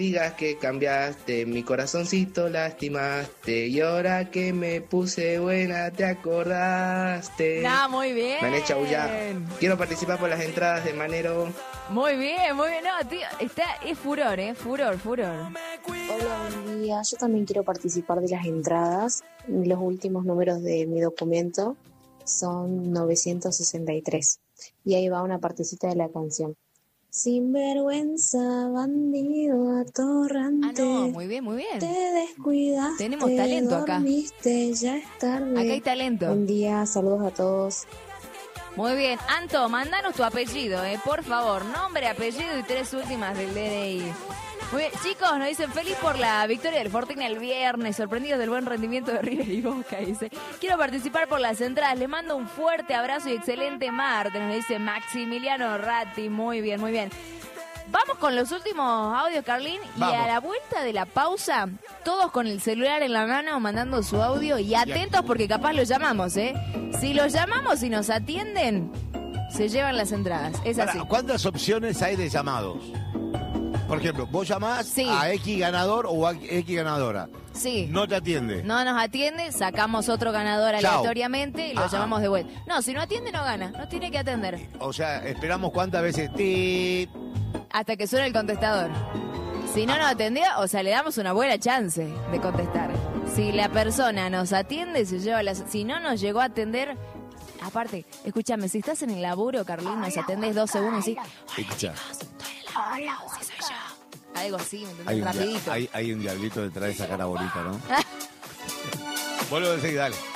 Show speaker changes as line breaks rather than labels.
digas que cambiaste, mi corazoncito lastimaste, y ahora que me puse buena te acordaste.
No, muy bien.
Me han hecho aullar. Quiero participar por las entradas de Manero.
Muy bien, muy bien. No, tío, es furor, furor.
Hola, buen día. Yo también quiero participar de las entradas. Los últimos números de mi documento son 963. Y ahí va una partecita de la canción. Sinvergüenza, bandido, atorrante.
No, muy bien.
Te descuidaste.
Tenemos talento acá.
Dormiste, ya es tarde.
Acá hay talento.
Buen día, saludos a todos.
Muy bien. Anto, mandanos tu apellido, por favor. Nombre, apellido y 3 últimas del DNI. Muy bien, chicos, nos dicen feliz por la victoria del Sporting el viernes, sorprendidos del buen rendimiento de River y Boca, dice. Quiero participar por las entradas, les mando un fuerte abrazo y excelente martes, nos dice Maximiliano Ratti, muy bien. Vamos con los últimos audios, Carlín, y a la vuelta de la pausa, todos con el celular en la mano mandando su audio y atentos porque capaz los llamamos, Si los llamamos y nos atienden, se llevan las entradas, es así.
¿Cuántas opciones hay de llamados? Por ejemplo, vos llamás a X ganador o a X ganadora.
Sí.
No te atiende.
No nos atiende, sacamos otro ganador aleatoriamente y lo llamamos de vuelta. No, si no atiende, no gana. No tiene que atender.
O sea, esperamos cuántas veces.
Hasta que suene el contestador. Si no nos atendía, o sea, le damos una buena chance de contestar. Si la persona nos atiende, se lleva las... Si no nos llegó a atender... Aparte, escúchame, si estás en el laburo, Carlín, nos atendés 2 segundos y...
Escucha.
Hola, sí soy yo. Algo así, ¿me entendés? Rapidito.
Hay un diablito detrás de esa cara bonita, ¿no? Vuelvo a decir, dale.